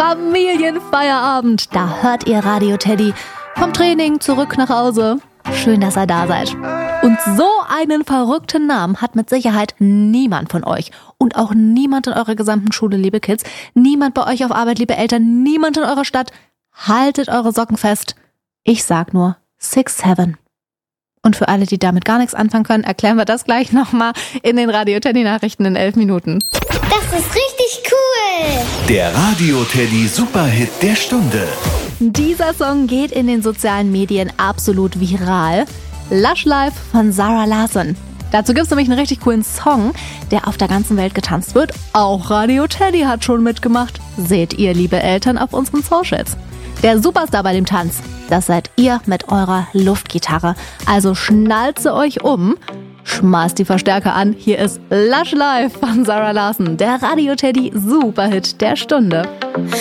Familienfeierabend. Da hört ihr Radio Teddy. Vom Training zurück nach Hause. Schön, dass ihr da seid. Und so einen verrückten Namen hat mit Sicherheit niemand von euch. Und auch niemand in eurer gesamten Schule, liebe Kids. Niemand bei euch auf Arbeit, liebe Eltern. Niemand in eurer Stadt. Haltet eure Socken fest. Ich sag nur 6-7. Und für alle, die damit gar nichts anfangen können, erklären wir das gleich nochmal in den Radio Teddy Nachrichten in 11 Minuten. Das ist richtig cool. Der Radio Teddy Superhit der Stunde. Dieser Song geht in den sozialen Medien absolut viral. Lush Life von Zara Larsson. Dazu gibt es nämlich einen richtig coolen Song, der auf der ganzen Welt getanzt wird. Auch Radio Teddy hat schon mitgemacht. Seht ihr, liebe Eltern, auf unseren Socials. Der Superstar bei dem Tanz, das seid ihr mit eurer Luftgitarre. Also schnallt sie euch um, schmeißt die Verstärker an. Hier ist Lush Life von Zara Larsson, der Radio Teddy Superhit der Stunde.